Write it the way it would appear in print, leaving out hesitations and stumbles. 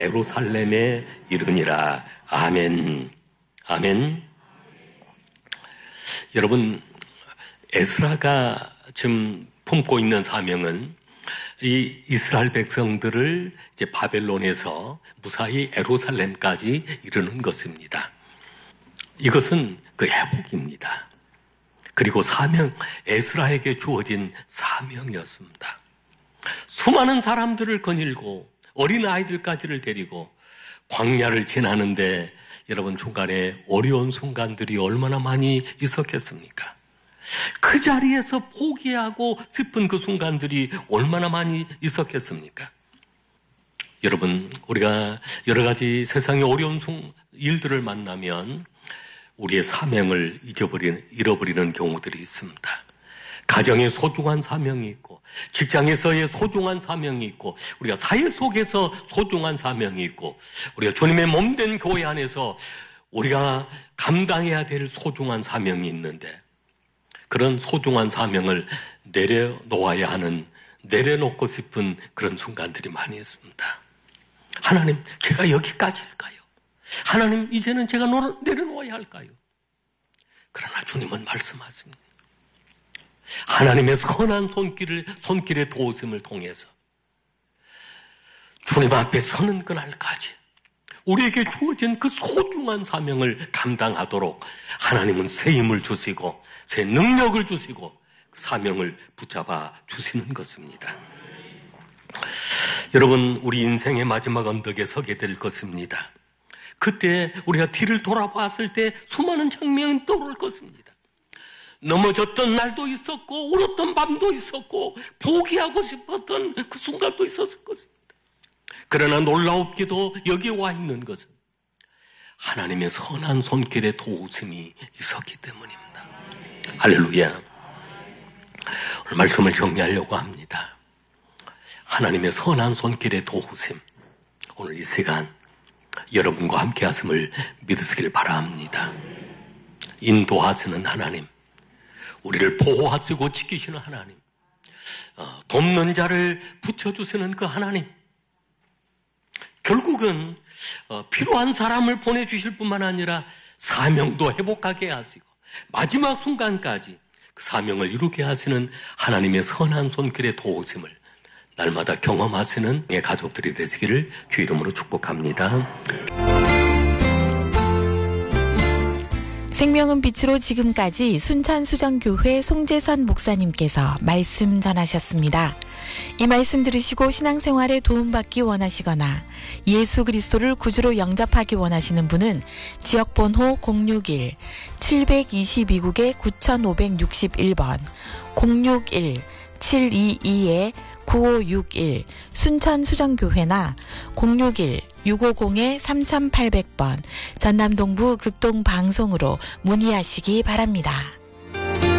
예루살렘에 이르니라. 아멘. 아멘. 여러분, 에스라가 지금 품고 있는 사명은 이 이스라엘 백성들을 이제 바벨론에서 무사히 예루살렘까지 이르는 것입니다. 이것은 그 회복입니다. 그리고 사명, 에스라에게 주어진 사명이었습니다. 수많은 사람들을 거닐고 어린아이들까지를 데리고 광야를 지나는데 여러분 중간에 어려운 순간들이 얼마나 많이 있었겠습니까? 그 자리에서 포기하고 싶은 그 순간들이 얼마나 많이 있었겠습니까? 여러분, 우리가 여러 가지 세상의 어려운 일들을 만나면 우리의 사명을 잃어버리는 경우들이 있습니다. 가정에 소중한 사명이 있고, 직장에서의 소중한 사명이 있고, 우리가 사회 속에서 소중한 사명이 있고, 우리가 주님의 몸된 교회 안에서 우리가 감당해야 될 소중한 사명이 있는데, 그런 소중한 사명을 내려놓아야 하는, 내려놓고 싶은 그런 순간들이 많이 있습니다. 하나님, 제가 여기까지일까요? 하나님, 이제는 제가 내려놓아야 할까요? 그러나 주님은 말씀하십니다. 하나님의 선한 손길의 도우심을 통해서 주님 앞에 서는 그날까지 우리에게 주어진 그 소중한 사명을 감당하도록 하나님은 새 힘을 주시고 새 능력을 주시고 그 사명을 붙잡아 주시는 것입니다. 여러분, 우리 인생의 마지막 언덕에 서게 될 것입니다. 그때 우리가 뒤를 돌아봤을 때 수많은 장면이 떠오를 것입니다. 넘어졌던 날도 있었고 울었던 밤도 있었고 포기하고 싶었던 그 순간도 있었을 것입니다. 그러나 놀라웁게도 여기 와 있는 것은 하나님의 선한 손길의 도우심이 있었기 때문입니다. 할렐루야. 오늘 말씀을 정리하려고 합니다. 하나님의 선한 손길의 도우심, 오늘 이 시간 여러분과 함께 하심을 믿으시길 바랍니다. 인도하시는 하나님, 우리를 보호하시고 지키시는 하나님, 돕는 자를 붙여주시는 그 하나님, 결국은 필요한 사람을 보내주실 뿐만 아니라 사명도 회복하게 하시고 마지막 순간까지 그 사명을 이루게 하시는 하나님의 선한 손길의 도우심을 날마다 경험하시는 가족들이 되시기를 주 이름으로 축복합니다. 생명은 빛으로 지금까지 순천수정교회 송재선 목사님께서 말씀 전하셨습니다. 이 말씀 들으시고 신앙생활에 도움받기 원하시거나 예수 그리스도를 구주로 영접하기 원하시는 분은 지역번호 061-722국에 9561번 061-722-9561 순천수정교회나 061-650-3800번 전남동부 극동방송으로 문의하시기 바랍니다.